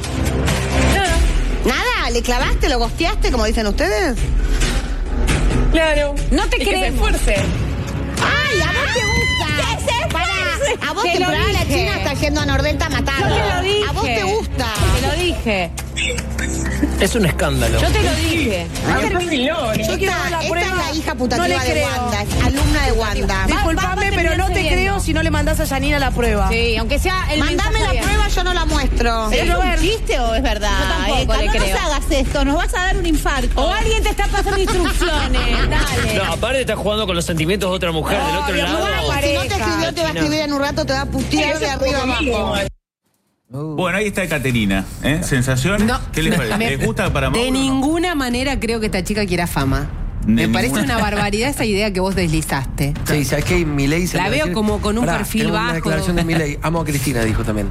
Nada. ¿Nada? ¿Le clavaste, lo gosteaste, como dicen ustedes? Claro. No te Es que se creemos. esfuerce. ¡Ay, a vos te gusta! ¡Que se Pará, esfuerce! a vos Te te, lo pará, la dije. China está yendo a Nordelta a matarlo. Yo te lo dije. A vos te gusta. Te lo dije. Es un escándalo. Yo te lo dije. Ah, no, no. Esta, quiero ver la esta prueba. es la hija No putativa le de creo. Wanda, es alumna de Wanda. Disculpame, pero no te creo si no le mandás a Yanina la prueba. Sí, aunque sea el Mandame mensaje la bien. prueba, yo no la muestro. ¿Es un chiste o es verdad? Yo tampoco Eka, le no creo. nos hagas esto, nos vas a dar un infarto. O alguien te está pasando instrucciones, dale. No, aparte estás jugando con los sentimientos de otra mujer del otro Obvio, lado. no, Ay, si no te escribió, te va a escribir en un rato, te va a putear de arriba abajo. Bueno, ahí está Ekaterina. ¿eh? ¿Sensaciones? No. ¿Qué les parece? Me- ¿Les gusta para Mauro? De ninguna manera creo que esta chica quiera fama. De Me parece ninguna. una barbaridad esa idea que vos deslizaste. Sí, ¿sabes qué? Milei se La lo veo decir- como con un Pará, perfil tenemos bajo. Una declaración de Milei. Amo a Cristina, dijo también.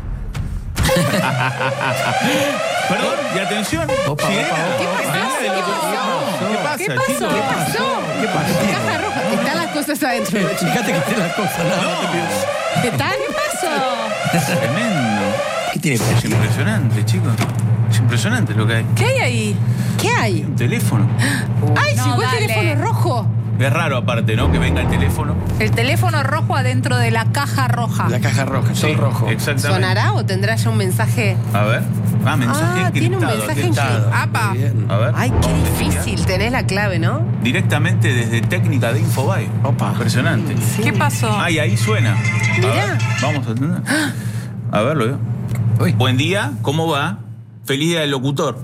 Perdón, y atención. Opa, Sirena. opa, opa, ¿Qué opa. pasa? ¿Qué pasó? ¿Qué pasa, ¿Qué pasó? chicos? ¿Qué pasó? ¿Qué pasa? Caja roja. Están las cosas adentro. Fíjate que tiene las cosas. Nada, no. te pido. ¿Están? ¿Qué pasó? Tremendo. ¿Qué tiene? Es impresionante, chicos. Es impresionante lo que hay. ¿Qué hay ahí? ¿Qué hay? Un teléfono. ¡Ay, No, llegó el dale. teléfono rojo! Es raro aparte, ¿no? Que venga el teléfono. El teléfono rojo adentro de la caja roja. La caja roja, sol Sí, rojo. Exactamente. ¿Sonará o tendrá ya un mensaje? A ver. Ah, mensaje Ah, tiene un encriptado. mensaje encriptado. encriptado. Apa. Muy bien. A ver. Ay, qué vamos a investigar. difícil. Tenés la clave, ¿no? Directamente desde técnica de Infobae. Opa. Impresionante. ¿Qué pasó? Ay, ahí suena. A Mirá. ver, vamos a atender. A ver, lo veo. Uy. Buen día, ¿cómo va? Feliz día del locutor.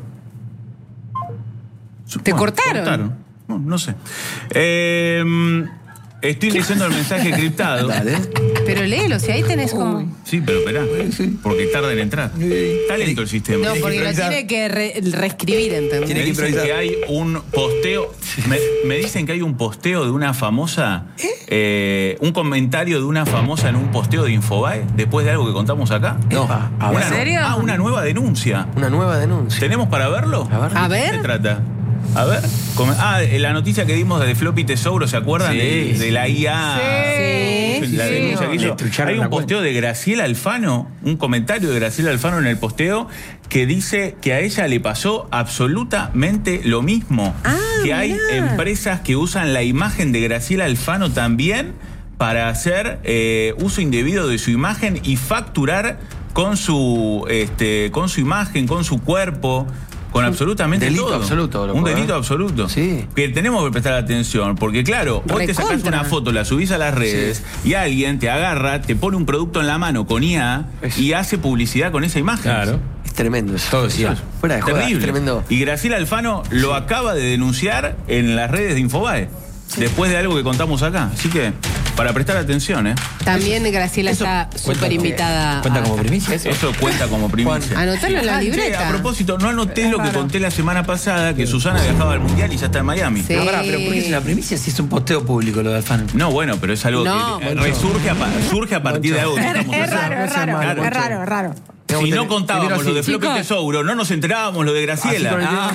¿Te cortaron? No, no sé. Eh, estoy leyendo el mensaje encriptado. Dale. Pero léelo, si ahí tenés como... Sí, pero esperá. Porque tarda en entrar. Está lento el sistema. No, porque lo improvisar. tiene que re- reescribir, ¿entendés? Tiene Me que dicen improvisar. que hay un posteo. Me, me dicen que hay un posteo de una famosa. eh, un comentario de una famosa en un posteo de Infobae después de algo que contamos acá. No. Una A ver. nu- ¿En serio? Ah, una nueva denuncia. Una nueva denuncia. ¿Tenemos para verlo? A ver. A ¿De qué ver. se trata? A ver. come- Ah, eh, la noticia que dimos de Floppy Tesouro, ¿se acuerdan? Sí, de, de la I A. Sí, La sí. denuncia que Le hizo. trucharon Hay un la cuenta. posteo de Graciela Alfano, un comentario de Graciela Alfano en el posteo que dice que a ella le pasó absolutamente lo mismo. Ah, que hay mirá. empresas que usan la imagen de Graciela Alfano también para hacer eh, uso indebido de su imagen y facturar con su, este, con su imagen, con su cuerpo. Con absolutamente delito todo. absoluto, loco, Un delito ¿eh? absoluto. Sí. Que tenemos que prestar atención, porque claro, vos te sacás Recontra. una foto, la subís a las redes y alguien te agarra, te pone un producto en la mano con I A y hace publicidad con esa imagen. Claro. Es tremendo eso. Todo sí. Eso es fuera de joda, es Terrible. tremendo. Y Graciela Alfano lo acaba de denunciar en las redes de Infobae, después de algo que contamos acá. Así que, para prestar atención, ¿eh? También Graciela Eso está súper invitada. ¿Cuenta a- como primicia? Eso cuenta como primicia. Anotalo en la Ah, che, libreta. a propósito, no anoté lo que conté la semana pasada, que Susana viajaba al Mundial y ya está en Miami. Sí. No, pará, pero ¿por qué es una primicia si es un posteo público lo de Alfano? No, bueno, pero es algo No, que eh, Moncho. resurge a, pa- surge a partir de algo que Es, estamos es haciendo. raro, es raro, Claro. es raro, es raro. Si no contábamos lo de Floppy Tesouro, no nos enterábamos lo de Graciela.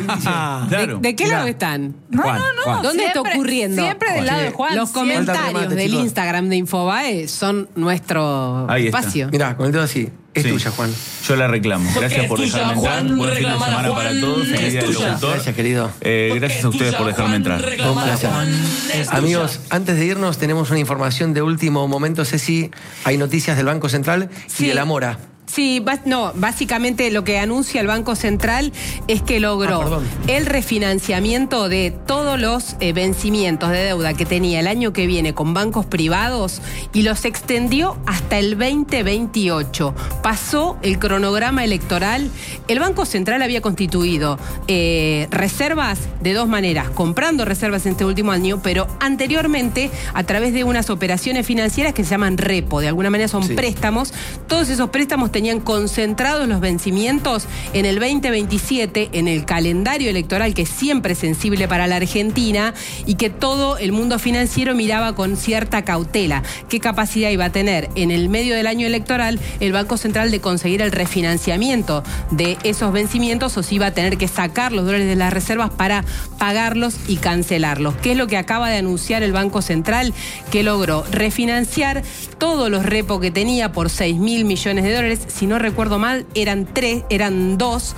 Ah, claro. ¿De, ¿De qué Mirá. lado están? No, Juan, no, no. Juan. ¿Dónde siempre, está ocurriendo? Siempre del lado de Juan. Los siempre. comentarios remate, del chicos. Instagram de Infobae son nuestro Ahí espacio. Mirá, con el dedo así. Es Sí. tuya, Juan. Yo la reclamo. Gracias por tuya, dejarme entrar. Juan, Buen fin de reclamala, semana Juan, para todos. Feliz es día del tuya. locutor. Gracias, querido. Eh, gracias a ustedes por dejarme entrar. Gracias. Amigos, antes de irnos tenemos una información de último momento. Ceci, hay noticias del Banco Central Sí. y de la Mora. Sí, no, básicamente lo que anuncia el Banco Central es que logró Ah, el refinanciamiento de todos los eh, vencimientos de deuda que tenía el año que viene con bancos privados y los extendió hasta el veinte veintiocho. Pasó el cronograma electoral. El Banco Central había constituido eh, reservas de dos maneras, comprando reservas en este último año, pero anteriormente a través de unas operaciones financieras que se llaman repo, de alguna manera son Sí. préstamos. Todos esos préstamos tenían concentrados los vencimientos en el veinte veintisiete, en el calendario electoral que es siempre sensible para la Argentina y que todo el mundo financiero miraba con cierta cautela. ¿Qué capacidad iba a tener en el medio del año electoral el Banco Central de conseguir el refinanciamiento de esos vencimientos, o si iba a tener que sacar los dólares de las reservas para pagarlos y cancelarlos? ¿Qué es lo que acaba de anunciar el Banco Central? Que logró refinanciar todos los repos que tenía por seis mil millones de dólares. Si no recuerdo mal, eran tres, eran dos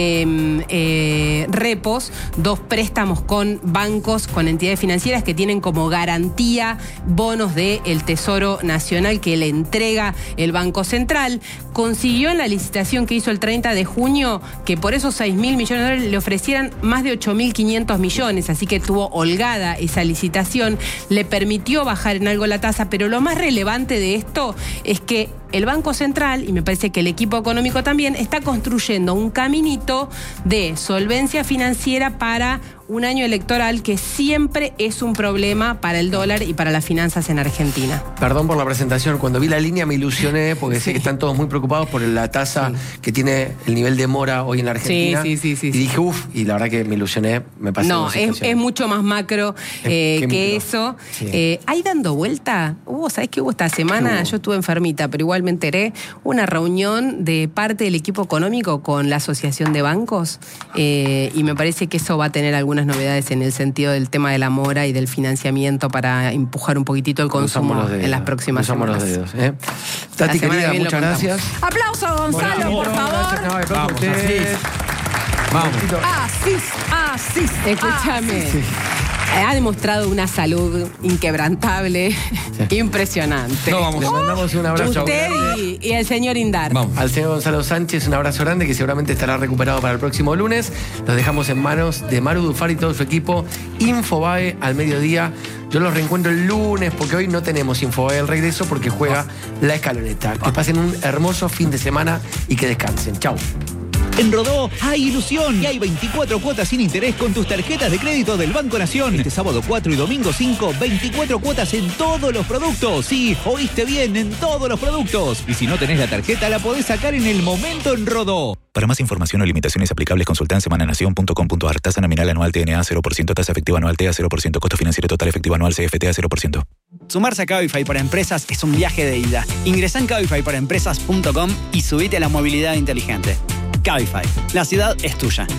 eh, eh, repos, dos préstamos con bancos, con entidades financieras que tienen como garantía bonos del Tesoro Nacional que le entrega el Banco Central. Consiguió en la licitación que hizo el treinta de junio que por esos seis mil millones de dólares le ofrecieran más de ocho mil quinientos millones, así que tuvo holgada esa licitación, le permitió bajar en algo la tasa, pero lo más relevante de esto es que el Banco Central, y me parece que el equipo económico también, está construyendo un caminito de solvencia financiera para un año electoral que siempre es un problema para el dólar y para las finanzas en Argentina. Perdón por la presentación. Cuando vi la línea me ilusioné porque Sí. sé que están todos muy preocupados por la tasa Sí. que tiene el nivel de mora hoy en la Argentina. Sí, sí, sí, sí, y sí. dije, uff, y la verdad que me ilusioné. Me pasé No, una es, situación. es mucho más macro eh, qué que micro. eso. Sí. Eh, ¿Hay dando vuelta? Hubo, ¿sabés qué hubo esta semana? ¿Qué hubo? Yo estuve enfermita, pero igual me enteré. Una reunión de parte del equipo económico con la Asociación de Bancos eh, y me parece que eso va a tener algunas novedades en el sentido del tema de la mora y del financiamiento para empujar un poquitito el consumo Cruzamos los dedos. en las próximas Cruzamos semanas. los dedos. ¿eh? Tati, La semana querida, que viene muchas lo gracias. Aplauso a Gonzalo, por favor. Gracias, no, Vamos, ustedes. Vamos. Asís, asís. Escúchame. asís. Ha demostrado una salud inquebrantable, impresionante. No, vamos, le mandamos un abrazo. Usted y, y el señor Indar. Vamos. Al señor Gonzalo Sánchez, un abrazo grande que seguramente estará recuperado para el próximo lunes. Los dejamos en manos de Maru Dufar y todo su equipo. Infobae al mediodía. Yo los reencuentro el lunes porque hoy no tenemos Infobae al regreso porque juega la escaloneta. Que pasen un hermoso fin de semana y que descansen. Chau. En Rodó hay ilusión y hay veinticuatro cuotas sin interés con tus tarjetas de crédito del Banco Nación. Este sábado cuatro y domingo cinco, veinticuatro cuotas en todos los productos. Sí, oíste bien, en todos los productos. Y si no tenés la tarjeta, la podés sacar en el momento en Rodó. Para más información o limitaciones aplicables, consulta en semananación punto com punto a r. Tasa nominal anual T N A cero por ciento, tasa efectiva anual T E A cero por ciento, costo financiero total efectivo anual C F T A cero por ciento. Sumarse a Cabify para empresas es un viaje de ida. Ingresá en cabify para empresas punto com y subite a la movilidad inteligente. Cabify, la ciudad es tuya.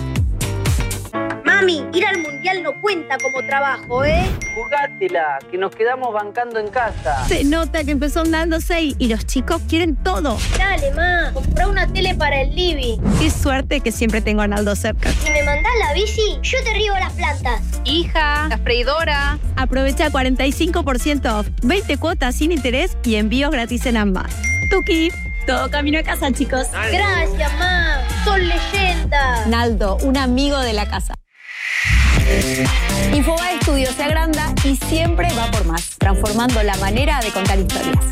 Mami, ir al mundial no cuenta como trabajo, ¿eh? Jugátela, que nos quedamos bancando en casa. Se nota que empezó andando seis y los chicos quieren todo. Dale, ma, comprá una tele para el living. Qué suerte que siempre tengo a Arnaldo cerca. Si me mandás la bici, yo te riego las plantas. Hija, la freidora. Aprovecha cuarenta y cinco por ciento off, veinte cuotas sin interés y envíos gratis en ambas. Tuki, todo camino a casa, chicos. Gracias, ma. Son leyendas. Naldo, un amigo de la casa. Infobae Studio se agranda y siempre va por más, transformando la manera de contar historias.